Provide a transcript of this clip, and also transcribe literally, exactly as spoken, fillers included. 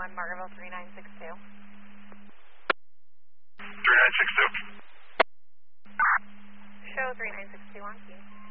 one, Margaretville three nine six two. three nine six two. Show three nine six two on key.